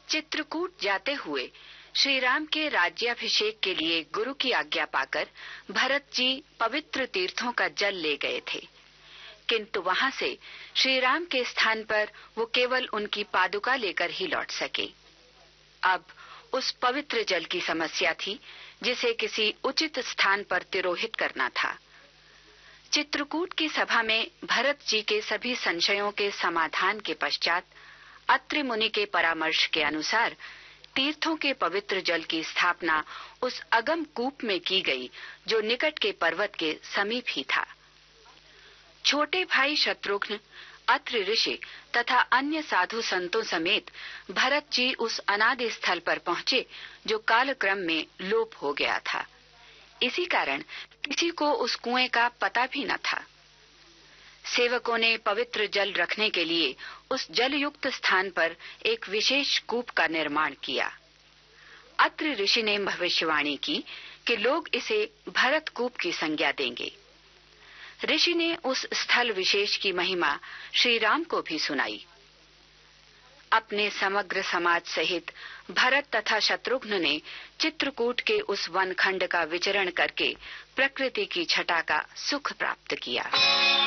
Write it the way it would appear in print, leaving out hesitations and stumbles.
चित्रकूट जाते हुए श्री राम के राज्याभिषेक के लिए गुरु की आज्ञा पाकर भरत जी पवित्र तीर्थों का जल ले गए थे, किंतु वहां से श्री राम के स्थान पर वो केवल उनकी पादुका लेकर ही लौट सके। अब उस पवित्र जल की समस्या थी जिसे किसी उचित स्थान पर तिरोहित करना था। चित्रकूट की सभा में भरत जी के सभी संशयों के समाधान के पश्चात अत्रि मुनि के परामर्श के अनुसार तीर्थों के पवित्र जल की स्थापना उस अगम कूप में की गई जो निकट के पर्वत के समीप ही था। छोटे भाई शत्रुघ्न, अत्रि ऋषि तथा अन्य साधु संतों समेत भरत जी उस अनादि स्थल पर पहुंचे जो कालक्रम में लोप हो गया था। इसी कारण किसी को उस कुएं का पता भी न था। सेवकों ने पवित्र जल रखने के लिए उस जलयुक्त स्थान पर एक विशेष कूप का निर्माण किया। अत्रि ऋषि ने भविष्यवाणी की कि लोग इसे भरत कूप की संज्ञा देंगे। ऋषि ने उस स्थल विशेष की महिमा श्री राम को भी सुनाई। अपने समग्र समाज सहित भरत तथा शत्रुघ्न ने चित्रकूट के उस वनखंड का विचरण करके प्रकृति की छटा का सुख प्राप्त किया।